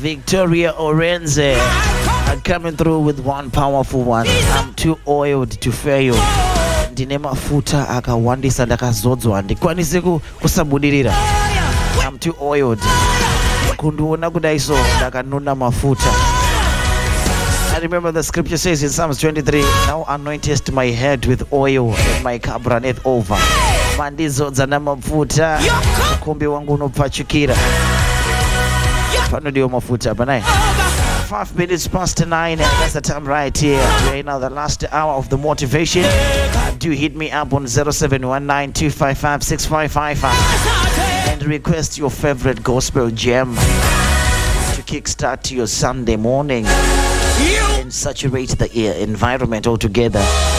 Victoria Orenze coming through with one powerful one. I'm too oiled to fail. Ndine mafuta akawandisa ndakazodzwa ndikwanise kusabudirira. I'm too oiled. Kunduona kudaiso ndakanuna mafuta. I remember the scripture says in Psalms 23, now anointest my head with oil and my cup runneth over. Mandizodza namafuta, mukombe wangu unopfachukira. Pano ndiyo mafuta banai. 5 minutes past 9, that's the time right here. We're in the last hour of the motivation. Do hit me up on 0719-255-6555 and request your favorite gospel gem to kickstart your Sunday morning and saturate the environment altogether.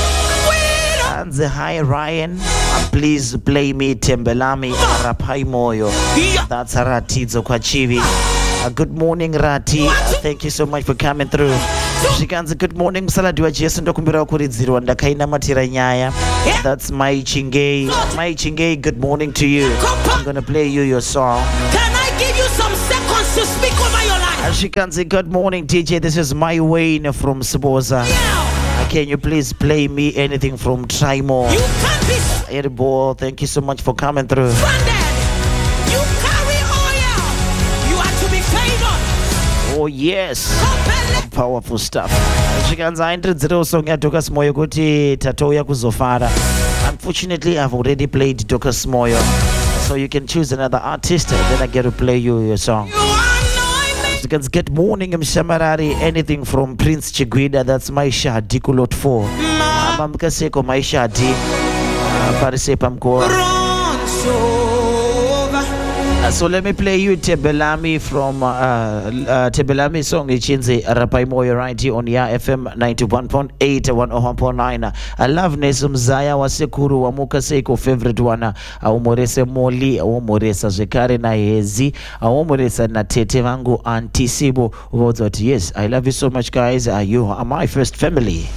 And the hi Ryan, please play me Tembelami Arapai Moyo. That's Ratizo Kwachivi. Good morning Rati, thank you so much for coming through. Shikanza, good morning msaladi wa Jesu ndokumbira kuridzirwa ndakaina matira nyaya. That's Mai Chingay. Mai Chingay, good morning to you. I'm gonna play you your song. Can I give you some seconds to speak over your life? Shikanza, good morning DJ, this is My Wayne from Siboza. Can you please play me anything from Trimo? You can't be Edible, thank you so much for coming through. stranded. You carry oil. You are to be favored. Oh yes, powerful stuff. Shikanza, aindidzira song ya Dorcas Moyo kuti tatouya kuzofara. Unfortunately, I've already played Dorcas Moyo, so you can choose another artist and then I get to play you your song. You anoint me. Shikanza, good morning Mshamarari, anything from Prince Chigwida, that's my shadi kulot 4. Mamkaseko my shadi parisepa mkoa. Runs over. So let me play you Tebelami from Tebelami song ichinzi Rapai Moyo right here on Ya FM 91.8 101.9. I love Nesu Mzaya wa Sekuru wa Mukaseko favorite wana Umorese Moli Umoresa Zekare na Hezi Umoresa na Tete Vangu Antisibo. Yes, I love you so much guys. You are my first family.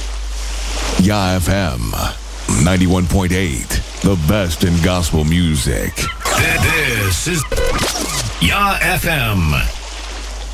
Ya FM 91.8, the best in gospel music. This is Ya FM.